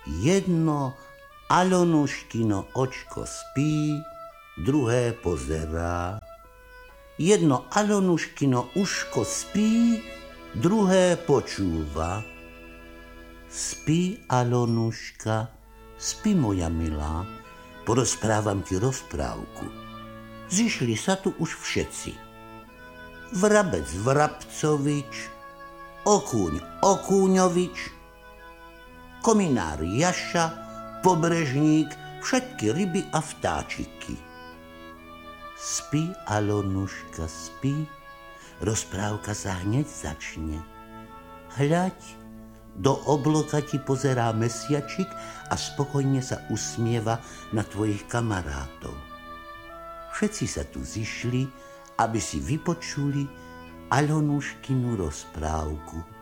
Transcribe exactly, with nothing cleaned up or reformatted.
Jedno Alonuškino očko spí, druhé pozerá. Jedno Alonuškino uško spí, druhé počúva. Spí, Alonuška, spí, moja milá, porozprávam ti rozprávku. Zišli sa tu už všetci. Vrabec Vrabcovič, Okúň Okúňovič, kominár Jaša, pobrežník, všetky ryby a vtáčiky. Spí, Alonuška, spí, rozprávka sa hneď začne. Hľaď, do obloka ti pozerá mesiačik a spokojne sa usmieva na tvojich kamarátov. Všetci sa tu zišli, aby si vypočuli Alonuškinu rozprávku.